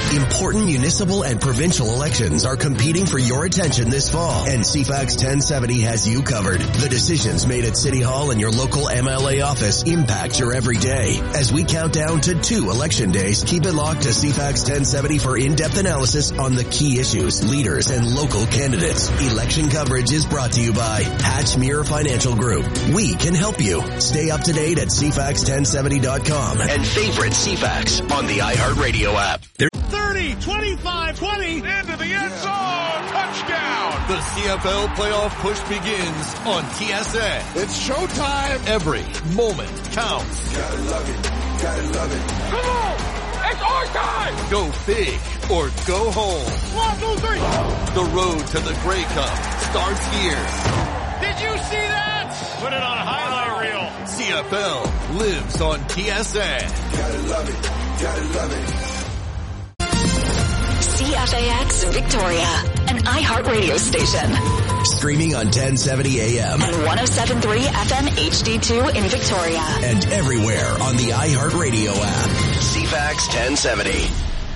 Important municipal and provincial elections are competing for your attention this fall, and CFAX 1070 has you covered. The decisions made at City Hall and your local MLA office impact your everyday. As we count down to 2 election days, keep it locked to CFAX 1070 for in-depth analysis on the key issues, leaders, and local candidates. Election coverage is brought to you by Hatchmere Financial Group. We can help you. Stay up to date at CFAX1070.com and favorite CFAX on the iHeartRadio app. 30, 25, 20, into the end zone, touchdown. The CFL playoff push begins on TSN. It's showtime. Every moment counts. Gotta love it. Gotta love it. Come on. It's our time. Go big or go home. 1, 2, 3. The road to the Grey Cup starts here. Did you see that? Put it on a highlight reel. CFL lives on TSN. Gotta love it. Gotta love it. CFAX Victoria, an iHeartRadio station. Streaming on 1070 AM. And 107.3 FM HD2 in Victoria. And everywhere on the iHeartRadio app. CFAX 1070.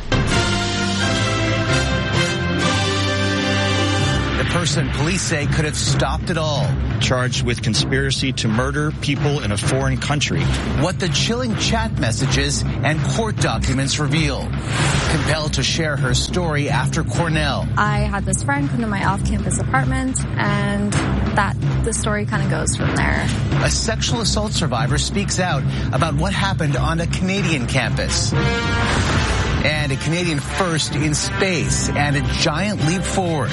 The person police say could have stopped it all. Charged with conspiracy to murder people in a foreign country. What the chilling chat messages and court documents reveal. Compelled to share her story after Cornell. I had this friend come to my off-campus apartment, and the story kind of goes from there. A sexual assault survivor speaks out about what happened on a Canadian campus. And a Canadian first in space, and a giant leap forward.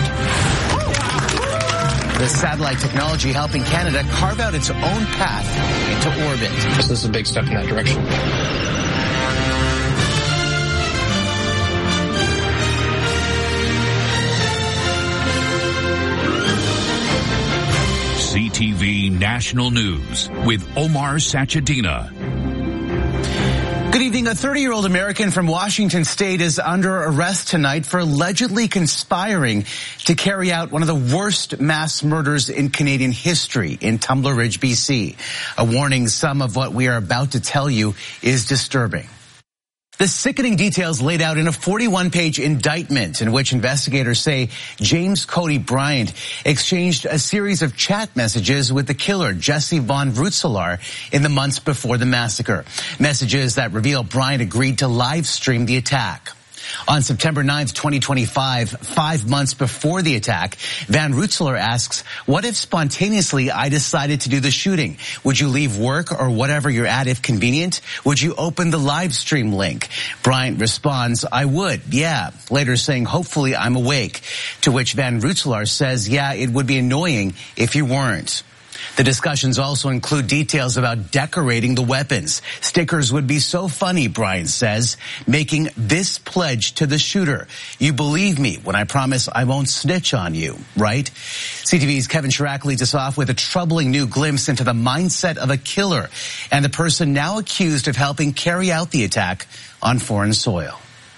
The satellite technology helping Canada carve out its own path into orbit. This is a big step in that direction. CTV National News with Omar Sachedina. Good evening. A 30-year-old American from Washington State is under arrest tonight for allegedly conspiring to carry out one of the worst mass murders in Canadian history in Tumbler Ridge, BC. A warning, some of what we are about to tell you is disturbing. The sickening details laid out in a 41-page indictment in which investigators say James Cody Bryant exchanged a series of chat messages with the killer, Jesse Von Rutselaar, in the months before the massacre. Messages that reveal Bryant agreed to live stream the attack. On September 9th, 2025, 5 months before the attack, Van Rutselaar asks, what if spontaneously I decided to do the shooting? Would you leave work or whatever you're at if convenient? Would you open the live stream link? Bryant responds, I would, yeah. Later saying, hopefully I'm awake. To which Van Rutselaar says, yeah, it would be annoying if you weren't. The discussions also include details about decorating the weapons. Stickers would be so funny, Bryant says, making this pledge to the shooter. You believe me when I promise I won't snitch on you, right? CTV's Kevin Chirac leads us off with a troubling new glimpse into the mindset of a killer and the person now accused of helping carry out the attack on foreign soil.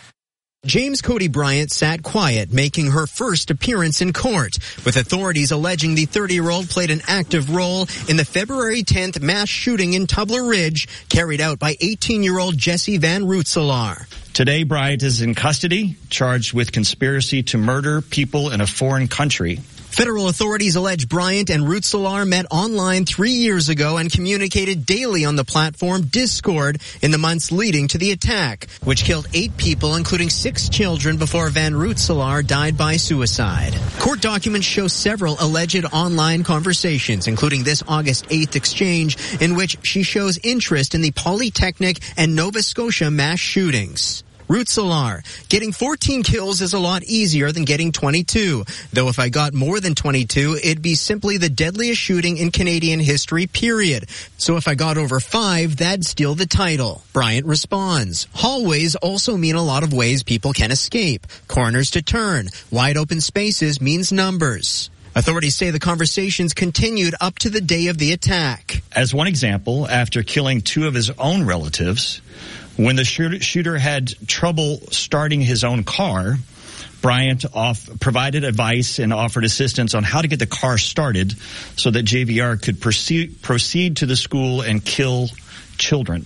James Cody Bryant sat quiet, making her first appearance in court, with authorities alleging the 30-year-old played an active role in the February 10th mass shooting in Tumbler Ridge, carried out by 18-year-old Jesse Van Rutselaar. Today, Bryant is in custody, charged with conspiracy to murder people in a foreign country. Federal authorities allege Bryant and Rutselaar met online 3 years ago and communicated daily on the platform Discord in the months leading to the attack, which killed 8 people, including 6 children, before Van Rutselaar died by suicide. Court documents show several alleged online conversations, including this August 8th exchange, in which she shows interest in the Polytechnic and Nova Scotia mass shootings. Rutselaar, getting 14 kills is a lot easier than getting 22. Though if I got more than 22, it'd be simply the deadliest shooting in Canadian history, period. So if I got over 5, that'd steal the title. Bryant responds. Hallways also mean a lot of ways people can escape. Corners to turn. Wide open spaces means numbers. Authorities say the conversations continued up to the day of the attack. As one example, after killing 2 of his own relatives, when the shooter had trouble starting his own car, Bryant provided advice and offered assistance on how to get the car started so that JVR could proceed to the school and kill children.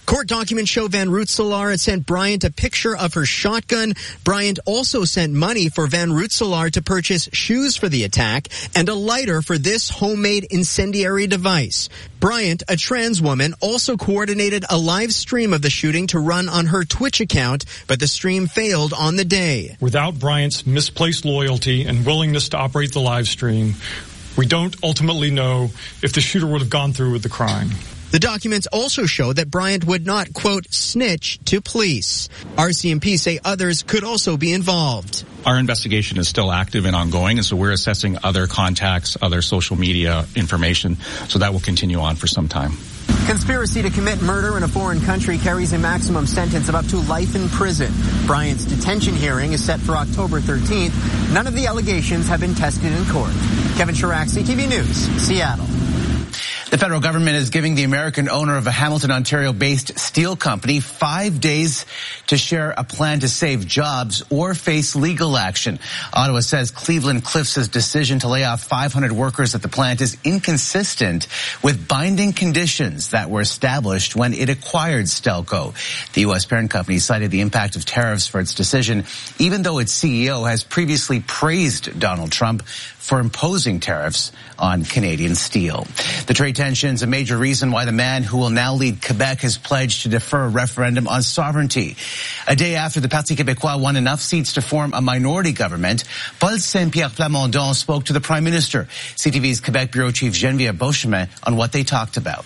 Court documents show Van Roetselaar had sent Bryant a picture of her shotgun. Bryant also sent money for Van Roetselaar to purchase shoes for the attack and a lighter for this homemade incendiary device. Bryant, a trans woman, also coordinated a live stream of the shooting to run on her Twitch account, but the stream failed on the day. Without Bryant's misplaced loyalty and willingness to operate the live stream, we don't ultimately know if the shooter would have gone through with the crime. The documents also show that Bryant would not, quote, snitch to police. RCMP say others could also be involved. Our investigation is still active and ongoing, and so we're assessing other contacts, other social media information, so that will continue on for some time. Conspiracy to commit murder in a foreign country carries a maximum sentence of up to life in prison. Bryant's detention hearing is set for October 13th. None of the allegations have been tested in court. Kevin Chirac, CTV News, Seattle. The federal government is giving the American owner of a Hamilton, Ontario-based steel company 5 days to share a plan to save jobs or face legal action. Ottawa says Cleveland-Cliffs' decision to lay off 500 workers at the plant is inconsistent with binding conditions that were established when it acquired Stelco. The U.S. parent company cited the impact of tariffs for its decision, even though its CEO has previously praised Donald Trump for imposing tariffs on Canadian steel. The trade tensions a major reason why the man who will now lead Quebec has pledged to defer a referendum on sovereignty. A day after the Parti Québécois won enough seats to form a minority government, Paul Saint-Pierre Plamondon spoke to the Prime Minister. CTV's Quebec Bureau Chief Geneviève Beauchemin on what they talked about.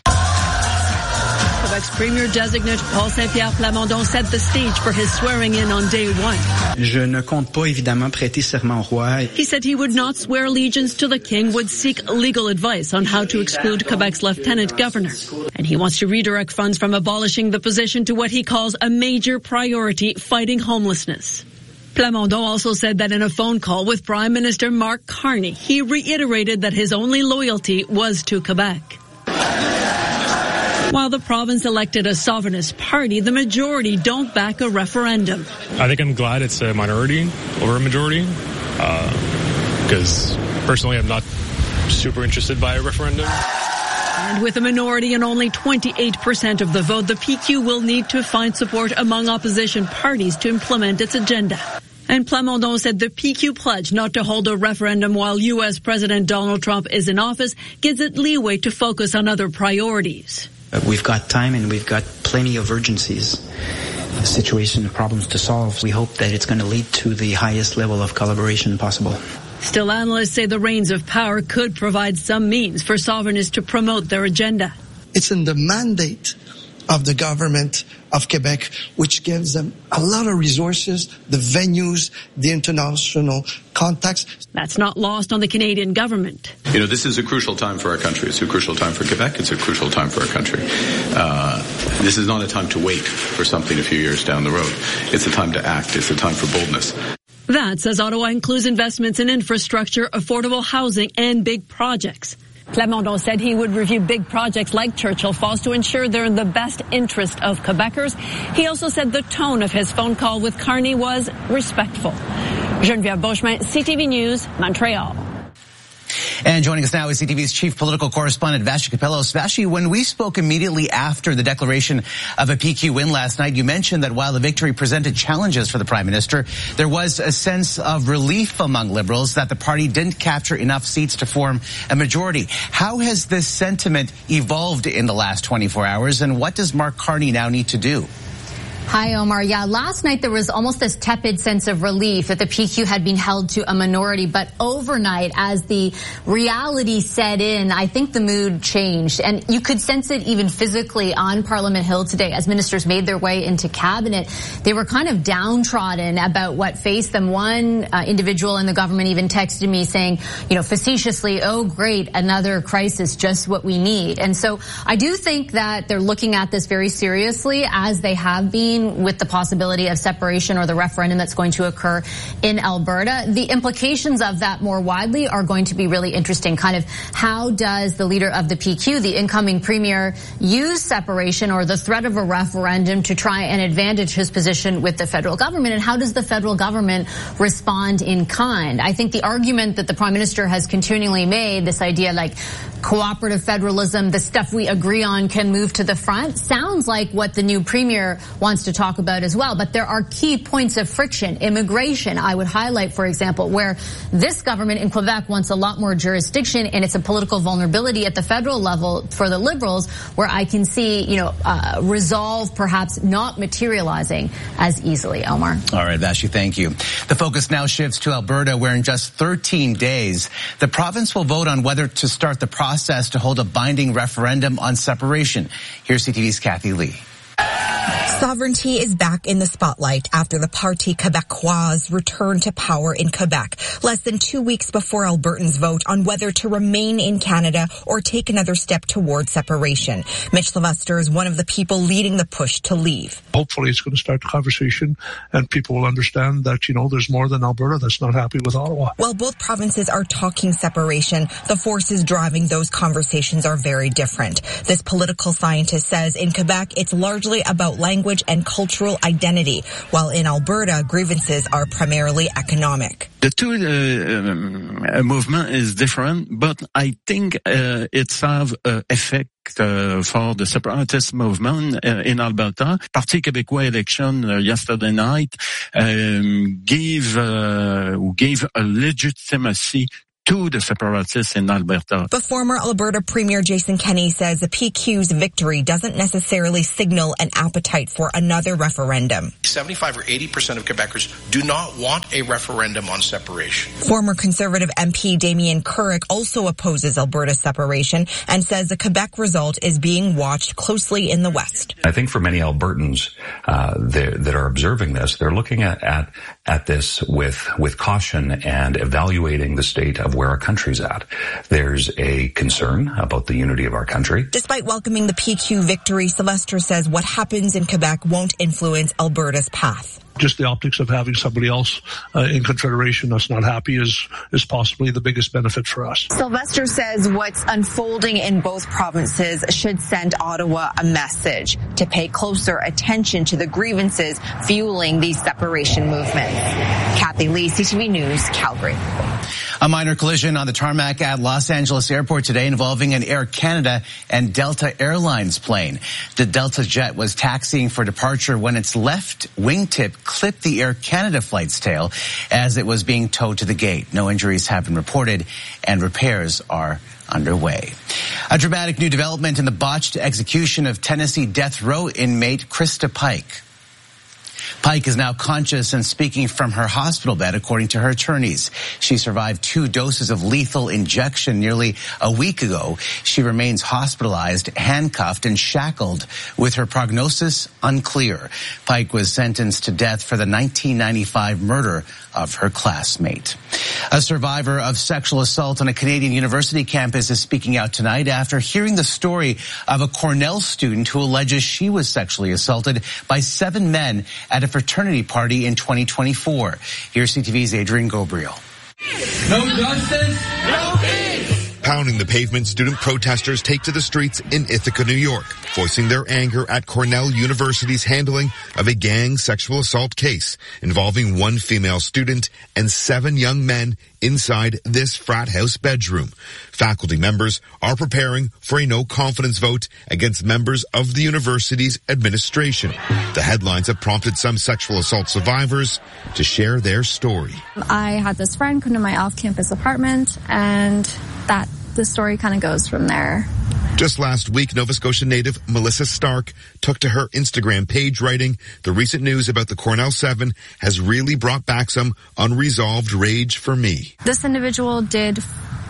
Quebec's Premier-designate Paul Saint-Pierre Plamondon set the stage for his swearing-in on day one. Je ne compte pas évidemment prêter serment au roi. He said he would not swear allegiance to the king, would seek legal advice on how to exclude Quebec's lieutenant governor. And he wants to redirect funds from abolishing the position to what he calls a major priority, fighting homelessness. Plamondon also said that in a phone call with Prime Minister Mark Carney, he reiterated that his only loyalty was to Quebec. While the province elected a sovereignist party, the majority don't back a referendum. I think I'm glad it's a minority over a majority, because personally I'm not super interested by a referendum. And with a minority and only 28% of the vote, the PQ will need to find support among opposition parties to implement its agenda. And Plamondon said the PQ pledge not to hold a referendum while U.S. President Donald Trump is in office gives it leeway to focus on other priorities. We've got time and we've got plenty of urgencies, situation, problems to solve. We hope that it's going to lead to the highest level of collaboration possible. Still, analysts say the reins of power could provide some means for sovereignists to promote their agenda. It's in the mandate of the government of Quebec, which gives them a lot of resources, the venues, the international contacts. That's not lost on the Canadian government. You know, this is a crucial time for our country. It's a crucial time for Quebec. It's a crucial time for our country. This is not a time to wait for something a few years down the road. It's a time to act. It's a time for boldness. That, says Ottawa, includes investments in infrastructure, affordable housing, and big projects. Plamondon said he would review big projects like Churchill Falls to ensure they're in the best interest of Quebecers. He also said the tone of his phone call with Carney was respectful. Geneviève Beauchemin, CTV News, Montreal. And joining us now is CTV's chief political correspondent, Vassy Kapelos. Vassy, when we spoke immediately after the declaration of a PQ win last night, you mentioned that while the victory presented challenges for the Prime Minister, there was a sense of relief among Liberals that the party didn't capture enough seats to form a majority. How has this sentiment evolved in the last 24 hours, and what does Mark Carney now need to do? Hi, Omar. Yeah, last night there was almost this tepid sense of relief that the PQ had been held to a minority. But overnight, as the reality set in, I think the mood changed. And you could sense it even physically on Parliament Hill today as ministers made their way into cabinet. They were kind of downtrodden about what faced them. One individual in the government even texted me saying, you know, facetiously, oh, great, another crisis, just what we need. And so I do think that they're looking at this very seriously, as they have been, with the possibility of separation or the referendum that's going to occur in Alberta. The implications of that more widely are going to be really interesting. Kind of how does the leader of the PQ, the incoming premier, use separation or the threat of a referendum to try and advantage his position with the federal government? And how does the federal government respond in kind? I think the argument that the Prime Minister has continually made, this idea like cooperative federalism, the stuff we agree on can move to the front. Sounds like what the new premier wants to talk about as well. But there are key points of friction. Immigration, I would highlight, for example, where this government in Quebec wants a lot more jurisdiction, and it's a political vulnerability at the federal level for the Liberals, where I can see, resolve perhaps not materializing as easily. Omar. All right, Vashi, thank you. The focus now shifts to Alberta, where in just 13 days, the province will vote on whether to start the process to hold a binding referendum on separation. Here's CTV's Kathy Lee. Sovereignty is back in the spotlight after the Parti Québécois returned to power in Quebec, less than 2 weeks before Albertans vote on whether to remain in Canada or take another step toward separation. Mitch Sylvester is one of the people leading the push to leave. Hopefully it's going to start the conversation and people will understand that, there's more than Alberta that's not happy with Ottawa. While both provinces are talking separation, the forces driving those conversations are very different. This political scientist says in Quebec, it's largely about language and cultural identity, while in Alberta, grievances are primarily economic. The two movement is different, but I think it's have effect for the separatist movement in Alberta. Parti Québécois election yesterday night gave a legitimacy to the separatists in Alberta. But former Alberta Premier Jason Kenney says the PQ's victory doesn't necessarily signal an appetite for another referendum. 75 or 80% of Quebecers do not want a referendum on separation. Former Conservative MP Damien Couric also opposes Alberta's separation and says the Quebec result is being watched closely in the West. I think for many Albertans that are observing this, they're looking at this with caution and evaluating the state of where our country's at. There's a concern about the unity of our country. Despite welcoming the PQ victory, Sylvester says what happens in Quebec won't influence Alberta's path. Just the optics of having somebody else in Confederation that's not happy is possibly the biggest benefit for us. Sylvester says what's unfolding in both provinces should send Ottawa a message to pay closer attention to the grievances fueling these separation movements. Kathy Lee, CTV News, Calgary. A minor collision on the tarmac at Los Angeles Airport today involving an Air Canada and Delta Airlines plane. The Delta jet was taxiing for departure when its left wingtip clipped the Air Canada flight's tail as it was being towed to the gate. No injuries have been reported and repairs are underway. A dramatic new development in the botched execution of Tennessee death row inmate Krista Pike. Pike is now conscious and speaking from her hospital bed, according to her attorneys. She survived 2 doses of lethal injection nearly a week ago. She remains hospitalized, handcuffed, and shackled, with her prognosis unclear. Pike was sentenced to death for the 1995 murder of her classmate. A survivor of sexual assault on a Canadian university campus is speaking out tonight after hearing the story of a Cornell student who alleges she was sexually assaulted by 7 men at a fraternity party in 2024. Here's CTV's Adrian Gabriel. No justice, no peace. Pounding the pavement, student protesters take to the streets in Ithaca, New York, voicing their anger at Cornell University's handling of a gang sexual assault case involving 1 female student and 7 young men inside this frat house bedroom. Faculty members are preparing for a no-confidence vote against members of the university's administration. The headlines have prompted some sexual assault survivors to share their story. I had this friend come to my off-campus apartment, and the story kind of goes from there. Just last week, Nova Scotia native Melissa Stark took to her Instagram page writing, "The recent news about the Cornell 7 has really brought back some unresolved rage for me." This individual did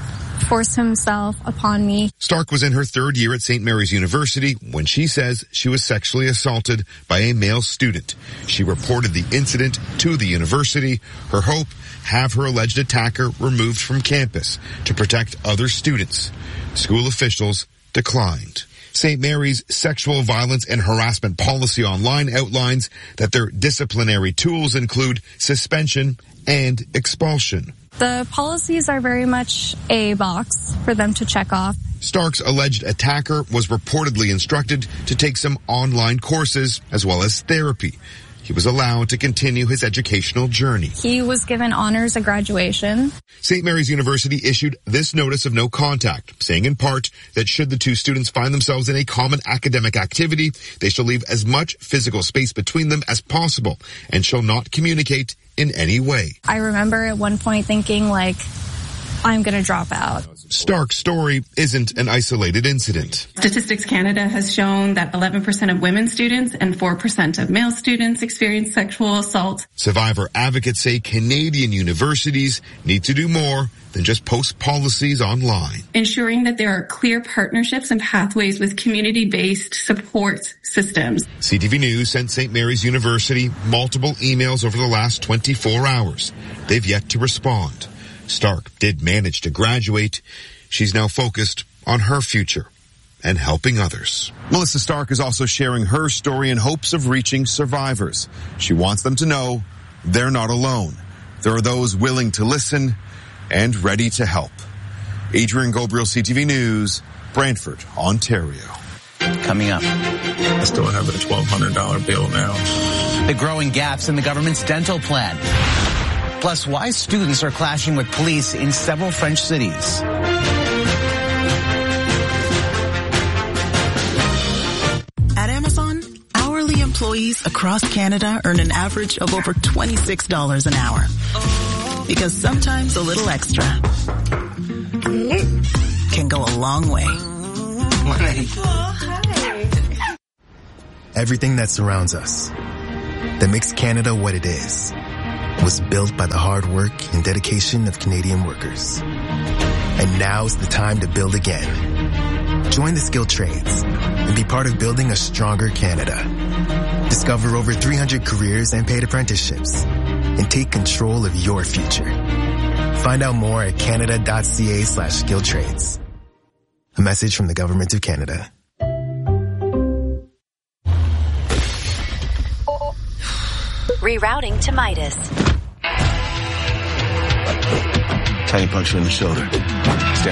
force himself upon me. Stark was in her 3rd year at St. Mary's University when she says she was sexually assaulted by a male student. She reported the incident to the university. Her hope, have her alleged attacker removed from campus to protect other students. School officials declined. St. Mary's sexual violence and harassment policy online outlines that their disciplinary tools include suspension and expulsion. The policies are very much a box for them to check off. Stark's alleged attacker was reportedly instructed to take some online courses as well as therapy. he was allowed to continue his educational journey. He was given honors at graduation. St. Mary's University issued this notice of no contact, saying in part that should the two students find themselves in a common academic activity, they shall leave as much physical space between them as possible and shall not communicate in any way. I remember at one point thinking, like, I'm going to drop out. Stark's story isn't an isolated incident. Statistics Canada has shown that 11% of women students and 4% of male students experience sexual assault. Survivor advocates say Canadian universities need to do more than just post policies online. Ensuring that there are clear partnerships and pathways with community-based support systems. CTV News sent St. Mary's University multiple emails over the last 24 hours. They've yet to respond. Stark did manage to graduate. She's now focused on her future and helping others. Melissa Stark is also sharing her story in hopes of reaching survivors. She wants them to know they're not alone. There are those willing to listen and ready to help. Adrian Gobriel, CTV News, Brantford, Ontario. Coming up. I still have a $1,200 bill now. The growing gaps in the government's dental plan. Plus, why students are clashing with police in several French cities. At Amazon, hourly employees across Canada earn an average of over $26 an hour. Because sometimes a little extra can go a long way. Everything that surrounds us, that makes Canada what it is, was built by the hard work and dedication of Canadian workers. And now's the time to build again. Join the skilled trades and be part of building a stronger Canada. Discover over 300 careers and paid apprenticeships and take control of your future. Find out more at canada.ca/skilltrades. A message from the Government of Canada. Rerouting to Midas. Tiny puncture in the shoulder.